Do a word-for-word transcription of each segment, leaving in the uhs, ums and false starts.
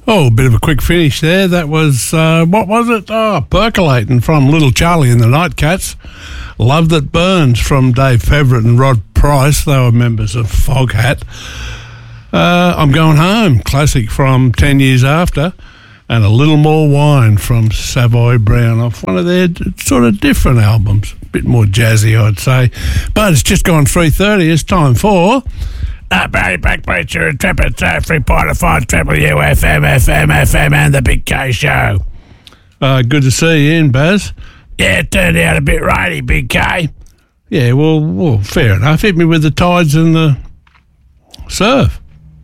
Oh, a bit of a quick finish there. That was, uh, what was it? Oh, Percolating from Little Charlie and the Nightcats. Love That Burns from Dave Feveritt and Rod Price. They were members of Foghat. Uh, I'm Going Home, classic from ten years After. And A Little More Wine from Savoy Brown off one of their sort of different albums. A bit more jazzy, I'd say. But it's just gone three thirty. It's time for... Uh, Barry Backbeat, you're a tripper, uh, three point five Triple U F M, F M, F M, and the Big K Show. Uh, good to see you in, Baz. Yeah, it turned out a bit rainy, Big K. Yeah, well, well, fair enough. Hit me with the tides and the surf.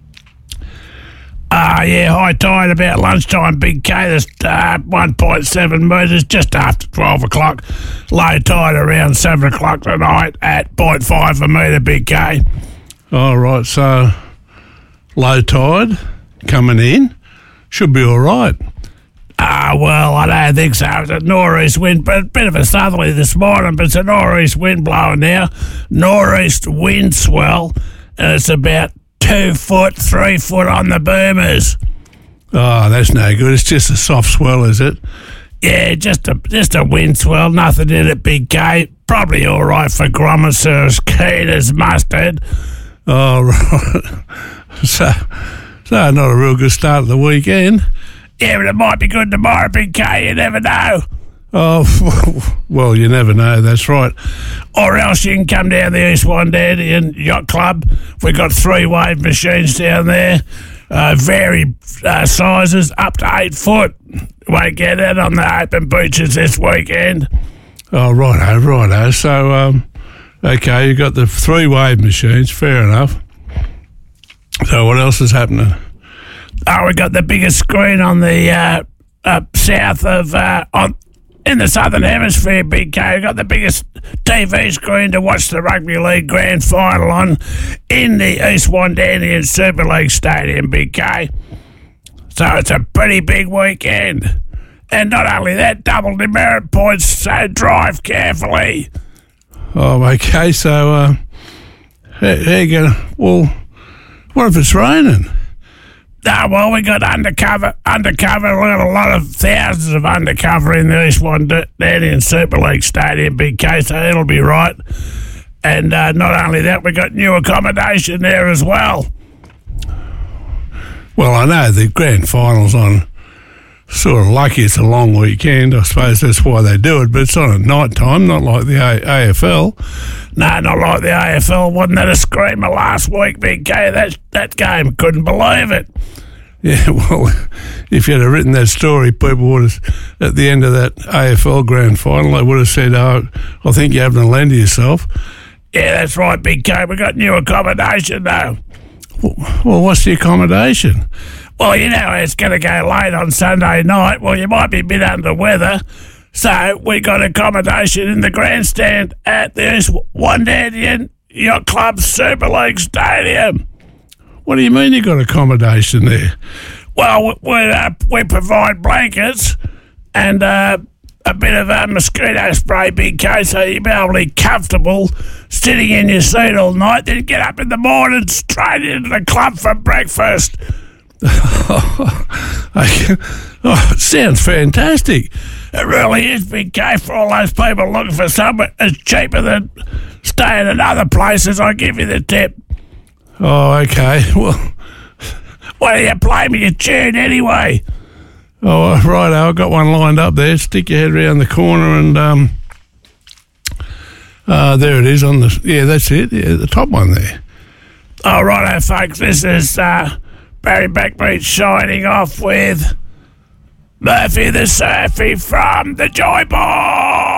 Ah, uh, yeah, high tide about lunchtime, Big K. There's uh, one point seven metres just after twelve o'clock. Low tide around seven o'clock tonight at zero point five a metre, Big K. All right, so low tide coming in. Should be all right. Ah, uh, well, I don't think so. It's a nor'east wind, but a bit of a southerly this morning, but it's a nor'east wind blowing now. Nor'east wind swell, and it's about two foot, three foot on the boomers. Oh, that's no good. It's just a soft swell, is it? Yeah, just a just a wind swell, nothing in it, Big K. Probably all right for grommets as keen as mustard. Oh, right. So, so not a real good start of the weekend. Yeah, but it might be good tomorrow, Big K. You never know. Oh, well, you never know. That's right. Or else you can come down the East Wandandian Yacht Club. We've got three wave machines down there, uh, varied uh, sizes, up to eight foot. Won't get it on the open beaches this weekend. Oh, righto, righto. So, um... okay, you've got the three wave machines, fair enough. So what else is happening? Oh, we got the biggest screen on the uh, uh, south of, uh, on in the southern hemisphere, Big K. We've got the biggest T V screen to watch the Rugby League Grand Final on in the East Wandandian Super League Stadium, Big K. So it's a pretty big weekend. And not only that, double demerit points, so drive carefully. Oh, okay, so, uh, how, how you gonna, well, what if it's raining? Ah, well, we got undercover, undercover, we got a lot of thousands of undercover in the East Wandandian Super League Stadium, Big K, so it'll be right. And uh, not only that, we got new accommodation there as well. Well, I know the grand final's on, sort of lucky it's a long weekend. I suppose that's why they do it, but it's on at night time, not like the a- AFL. No, not like the A F L. Wasn't that a screamer last week, Big K? That, that game, couldn't believe it. Yeah, well, if you'd have written that story, people would have, at the end of that A F L grand final, they would have said, oh, I think you're having a land to yourself. Yeah, that's right, Big K. We got new accommodation, though. Well, what's the accommodation? Well, you know, it's going to go late on Sunday night. Well, you might be a bit under weather. So we got accommodation in the grandstand at the East Wandandian Yacht Club Super League Stadium. What do you mean you got accommodation there? Well, we, uh, we provide blankets and uh, a bit of uh, mosquito spray, Big K, so you'll be able to be comfortable sitting in your seat all night, then get up in the morning straight into the club for breakfast. oh, it sounds fantastic. It really is, Big K, for all those people looking for somewhere as cheaper than staying at other places. I'll give you the tip. Oh, okay. Well, why do you play me a tune anyway? Oh, right, I've got one lined up there. Stick your head around the corner and, um, uh, there it is on the, yeah, that's it. Yeah, the top one there. Oh, righto, folks. This is, uh, Barry Backbeat signing off with Murphy the Surfy from the Joy Boy.